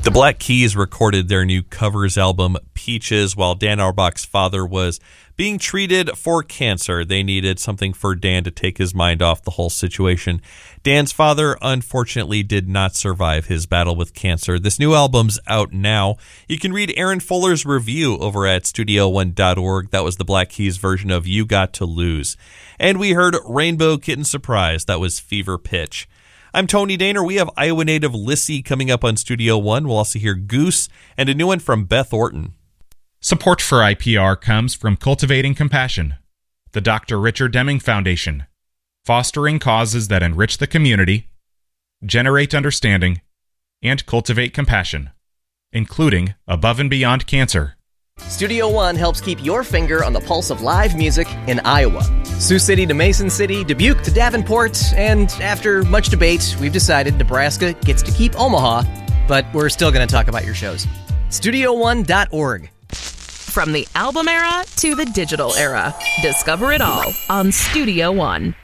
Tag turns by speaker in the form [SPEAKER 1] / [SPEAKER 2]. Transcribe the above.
[SPEAKER 1] The Black Keys recorded their new covers album, Peaches, while Dan Auerbach's father was being treated for cancer. They needed something for Dan to take his mind off the whole situation. Dan's father, unfortunately, did not survive his battle with cancer. This new album's out now. You can read Aaron Fuller's review over at studio1.org. That was the Black Keys version of You Got to Lose. And we heard Rainbow Kitten Surprise. That was Fever Pitch. I'm Tony Daner. We have Iowa native Lissy coming up on Studio One. We'll also hear Goose and a new one from Beth Orton.
[SPEAKER 2] Support for IPR comes from Cultivating Compassion, the Dr. Richard Deming Foundation, fostering causes that enrich the community, generate understanding, and cultivate compassion, including Above and Beyond Cancer.
[SPEAKER 3] Studio One helps keep your finger on the pulse of live music in Iowa. Sioux City to Mason City, Dubuque to Davenport, and after much debate, we've decided Nebraska gets to keep Omaha, but we're still going to talk about your shows. Studio1.org.
[SPEAKER 4] From the album era to the digital era, discover it all on Studio One.